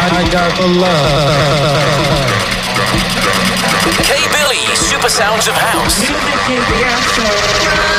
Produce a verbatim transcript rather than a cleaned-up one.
I got the love. K Billy, Super Sounds of House. Music is the answer.